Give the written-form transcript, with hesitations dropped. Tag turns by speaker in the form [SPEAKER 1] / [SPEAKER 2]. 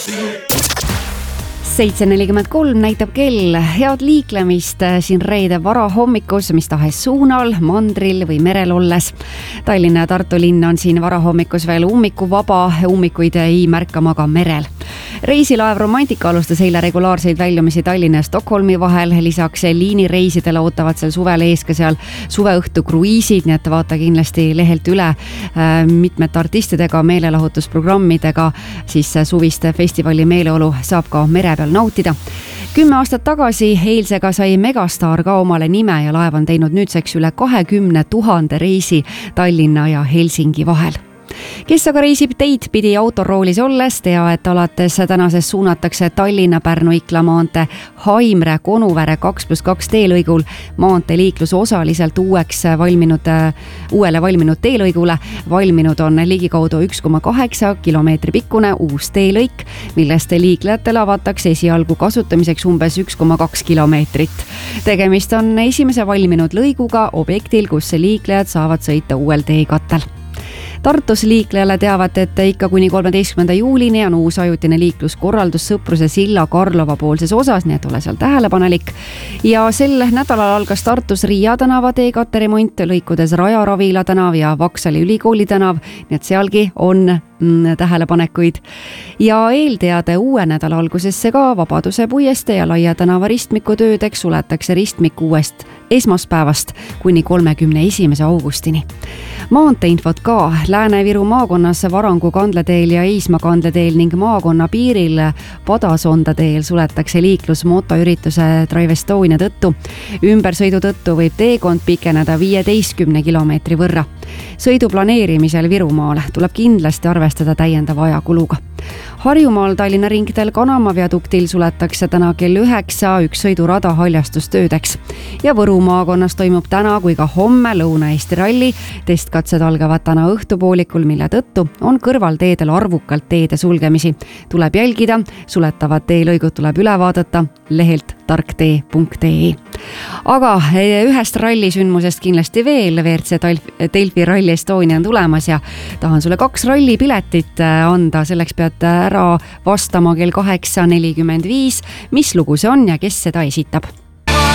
[SPEAKER 1] 7:43 näitab kell. Head liiklemist siin reede varahommikus, mis tahes suunal, mandril või merel olles. Tallinna ja Tartu linn on siin varahommikus veel ummikuvaba, ummikuid ei märkama ka merel. Reisilaev Romantika alustas eile regulaarseid väljumisi Tallinna ja Stockholmi vahel. Lisaks liinireisidele ootavad seal suvel ees ka seal suveõhtu kruiisid, nii et vaata kindlasti lehelt üle mitmete artistidega, meelelahutusprogrammidega, siis suviste festivali meeleolu saab ka mere peal nautida. 10 aastat tagasi eilsega sai Megastar ka omale nime ja laev on teinud nüüdseks üle 20 000 reisi Tallinna ja Helsingi vahel. Kes aga reisib teid pidi autoroolis olles, tea, et alates tänasest suunatakse Tallinna-Pärnu-Ikla maantee Haimre Konuvere 2+2 teelõigul maanteeliiklus osaliselt uuele valminud teelõigule. Valminud on ligikaudu 1,8 kilomeetri pikkune uus teelõik, millest liiklejatele avatakse esialgu kasutamiseks umbes 1,2 kilomeetrit. Tegemist on esimese valminud lõiguga objektil, kus liiklejad saavad sõita uuel teekattel. Tartus liiklejale teavad, et ikka kuni 13. juulini on uus ajutine liikluskorraldus Sõpruse silla Karlova poolses osas, nii et ole seal tähelepanelik. Ja sel nädalal algas Tartus Riia tänava teekatte remont, lõikudes Raja Ravila tänav ja Vaksali ülikooli tänav, nii et sealgi on tähelepanekuid. Ja eelteade uue nädala algusesse ka Vabaduse puiestee ja Laia tänava ristmiku töödeks suletakse ristmik uuest esmaspäevast kuni 31. augustini. Maanteeinfot ka. Lääne-Viru maakonnas Varangu kandleteel ja Iismaa kandleteel ning maakonna piiril Padasonda teel suletakse liiklus motoürituse Drive Estonia tõttu. Ümbersõidu tõttu võib teekond pikeneda 15 kilomeetri võrra. Sõidu planeerimisel Virumaal tuleb kindlasti arvestada täiendava ajakuluga. Harjumaal Tallinna ringteel Kanama viaduktil suletakse täna kell 9 üks sõidurada haljastustöödeks. Ja Võru maakonnas toimub täna kui ka homme Lõuna-Eesti ralli. Testkatsed algavad täna õhtupoolikul, mille tõttu on kõrvalteedel arvukalt teede sulgemisi. Tuleb jälgida, suletavad teelõigud tuleb üle vaadata lehelt tarktee.ee. Aga ühest rallisündmusest kindlasti veel. WRC Delfi Rally Estonia on tulemas ja tahan sulle 2 rallipiletit anda. Selleks pead ära vastama kell 8:45, mis lugu see on ja kes seda esitab.